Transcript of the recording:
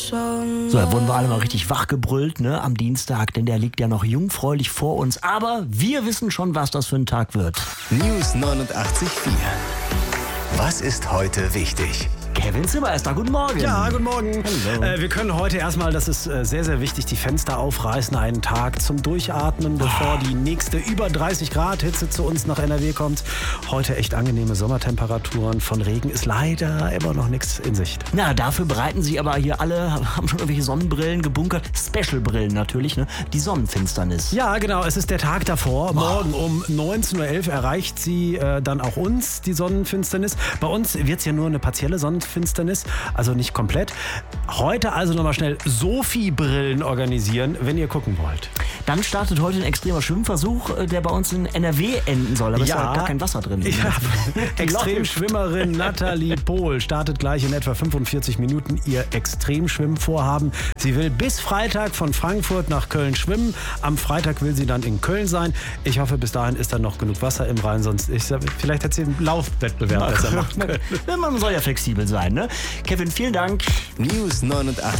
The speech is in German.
So, da wurden wir alle mal richtig wachgebrüllt, ne, am Dienstag, denn der liegt ja noch jungfräulich vor uns. Aber wir wissen schon, was das für ein Tag wird. News 89.4. Was ist heute wichtig? Kevin Zimmerester, guten Morgen. Ja, guten Morgen. Hallo. Wir können heute erstmal, das ist sehr, sehr wichtig, die Fenster aufreißen einen Tag zum Durchatmen, bevor die nächste über 30 Grad Hitze zu uns nach NRW kommt. Heute echt angenehme Sommertemperaturen. Von Regen ist leider immer noch nichts in Sicht. Na, dafür bereiten sie aber hier alle, haben schon irgendwelche Sonnenbrillen gebunkert. Special-Brillen natürlich, ne? Die Sonnenfinsternis. Ja, genau, es ist der Tag davor. Morgen um 19.11 Uhr erreicht sie dann auch uns, die Sonnenfinsternis. Bei uns wird es ja nur eine partielle Sonnenfinsternis, also nicht komplett. Heute also nochmal schnell Sophie-Brillen organisieren, wenn ihr gucken wollt. Dann startet heute ein extremer Schwimmversuch, der bei uns in NRW enden soll. Aber es ist ja gar kein Wasser drin. Ja, Extremschwimmerin Nathalie Pohl startet gleich in etwa 45 Minuten ihr Extremschwimmvorhaben. Sie will bis Freitag von Frankfurt nach Köln schwimmen. Am Freitag will sie dann in Köln sein. Ich hoffe, bis dahin ist dann noch genug Wasser im Rhein. Sonst vielleicht hat sie einen Laufwettbewerb besser machen können. Man soll ja flexibel sein, ne? Kevin, vielen Dank. News 89.4.